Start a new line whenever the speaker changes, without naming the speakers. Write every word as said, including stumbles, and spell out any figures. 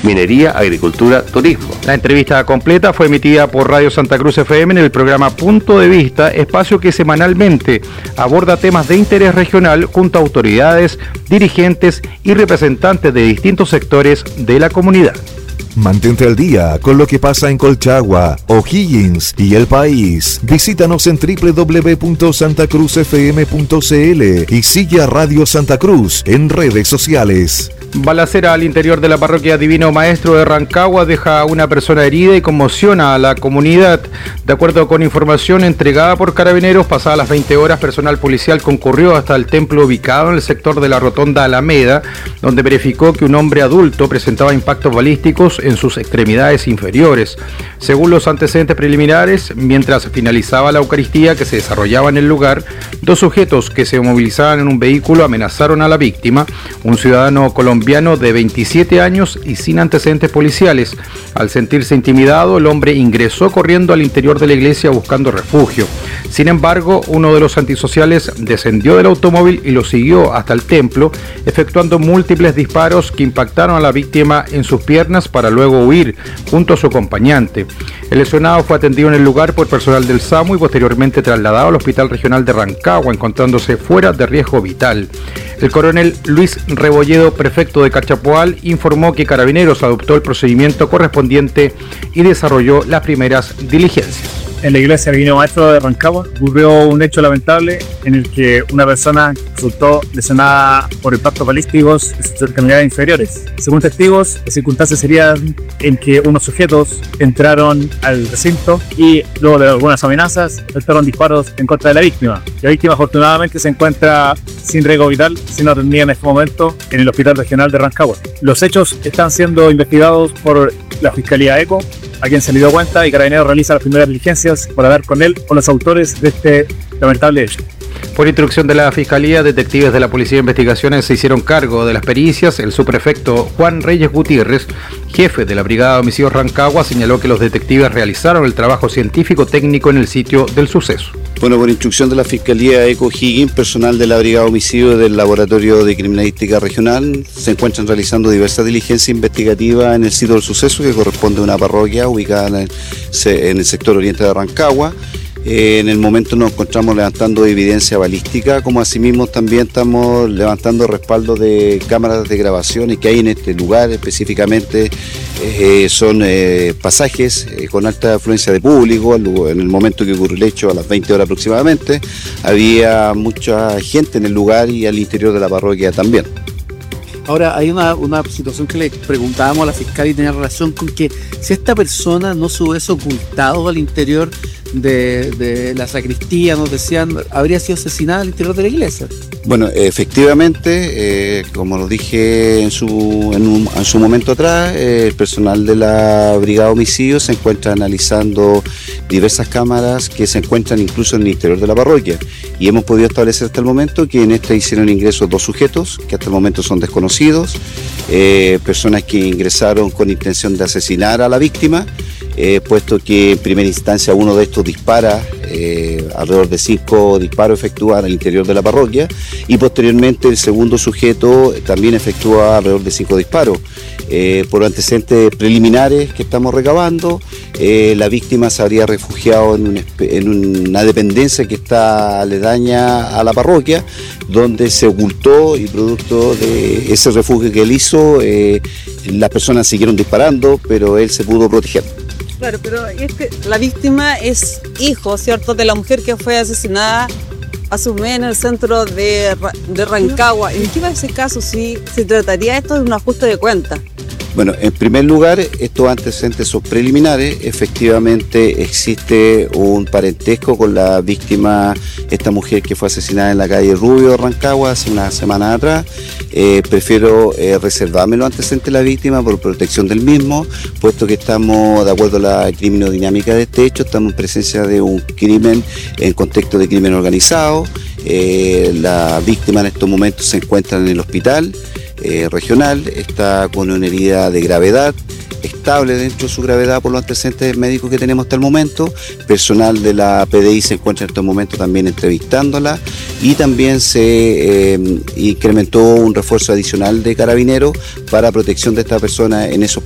minería, agricultura, turismo.
La entrevista completa fue emitida por Radio Santa Cruz F M en el programa Punto de Vista, espacio que semanalmente aborda temas de interés regional junto a autoridades, dirigentes y representantes de distintos sectores de la comunidad.
Mantente al día con lo que pasa en Colchagua, O'Higgins y el país. Visítanos en doble u doble u doble u punto santa cruz f m punto c l y sigue a Radio Santa Cruz en redes sociales.
Balacera al interior de la parroquia Divino Maestro de Rancagua deja a una persona herida y conmociona a la comunidad. De acuerdo con información entregada por Carabineros, pasadas las veinte horas, personal policial concurrió hasta el templo ubicado en el sector de la Rotonda Alameda, donde verificó que un hombre adulto presentaba impactos balísticos en sus extremidades inferiores. Según los antecedentes preliminares, mientras finalizaba la Eucaristía que se desarrollaba en el lugar, dos sujetos que se movilizaban en un vehículo amenazaron a la víctima, un ciudadano colombiano de veintisiete años y sin antecedentes policiales. Al sentirse intimidado, el hombre ingresó corriendo al interior de la iglesia buscando refugio. Sin embargo, uno de los antisociales descendió del automóvil y lo siguió hasta el templo, efectuando múltiples disparos que impactaron a la víctima en sus piernas para luego huir junto a su acompañante. El lesionado fue atendido en el lugar por personal del SAMU y posteriormente trasladado al Hospital Regional de Rancagua, encontrándose fuera de riesgo vital. El coronel Luis Rebolledo, prefecto de Cachapoal, informó que Carabineros adoptó el procedimiento correspondiente y desarrolló las primeras diligencias.
En la iglesia Divino Maestro de Rancagua ocurrió un hecho lamentable en el que una persona resultó lesionada por impactos balísticos en sus extremidades inferiores. Según testigos, las circunstancias serían en que unos sujetos entraron al recinto y luego de algunas amenazas efectuaron disparos en contra de la víctima. La víctima afortunadamente se encuentra sin riesgo vital, siendo atendida en este momento en el Hospital Regional de Rancagua. Los hechos están siendo investigados por la Fiscalía ECO, a quien se le dio cuenta, y Carabineros realiza las primeras diligencias para dar con él o los autores de este lamentable hecho.
Por instrucción de la Fiscalía, detectives de la Policía de Investigaciones se hicieron cargo de las pericias. El subprefecto Juan Reyes Gutiérrez, jefe de la Brigada de Homicidios Rancagua, señaló que los detectives realizaron el trabajo científico técnico en el sitio del suceso.
Bueno, por instrucción de la Fiscalía ECO Higgins, personal de la Brigada de Homicidios del Laboratorio de Criminalística Regional se encuentran realizando diversas diligencias investigativas en el sitio del suceso, que corresponde a una parroquia ubicada en el, en el sector oriente de Rancagua. Eh, en el momento nos encontramos levantando evidencia balística, como asimismo también estamos levantando respaldo de cámaras de grabación y que hay en este lugar específicamente. Eh, son eh, pasajes eh, con alta afluencia de público. En el momento que ocurrió el hecho, a las veinte horas aproximadamente, había mucha gente en el lugar y al interior de la parroquia también.
Ahora, hay una, una situación que le preguntábamos a la fiscal y tenía relación con que si esta persona no se hubiese ocultado al interior de, de la sacristía, nos decían, habría sido asesinada al interior de la iglesia.
Bueno, efectivamente, eh, como lo dije en su, en, un, en su momento atrás, eh, el personal de la Brigada de Homicidios se encuentra analizando diversas cámaras que se encuentran incluso en el interior de la parroquia, y hemos podido establecer hasta el momento que en esta hicieron ingreso dos sujetos que hasta el momento son desconocidos, eh, personas que ingresaron con intención de asesinar a la víctima, eh, puesto que en primera instancia uno de estos dispara, eh, alrededor de cinco disparos efectúa al interior de la parroquia, y posteriormente el segundo sujeto también efectúa alrededor de cinco disparos. Eh, por antecedentes preliminares que estamos recabando, eh, la víctima se habría refugiado en, un, en una dependencia que está aledaña a la parroquia, donde se ocultó, y producto de ese refugio que él hizo, eh, las personas siguieron disparando, pero él se pudo proteger.
Claro, pero es que la víctima es hijo, ¿cierto?, de la mujer que fue asesinada hace un mes en el centro de, de Rancagua. ¿En qué va ese caso si se trataría esto de un ajuste de cuentas?
Bueno, en primer lugar, estos antecedentes son preliminares. Efectivamente existe un parentesco con la víctima, esta mujer que fue asesinada en la calle Rubio de Rancagua hace unas semanas atrás. Eh, prefiero eh, reservarme los antecedentes de la víctima por protección del mismo, puesto que estamos, de acuerdo a la criminodinámica de este hecho, estamos en presencia de un crimen en contexto de crimen organizado. Eh, la víctima en estos momentos se encuentra en el hospital Eh, regional, está con una herida de gravedad, estable dentro de su gravedad por los antecedentes médicos que tenemos hasta el momento. Personal de la P D I se encuentra en estos momentos también entrevistándola, y también se eh, incrementó un refuerzo adicional de Carabineros para protección de esta persona en esos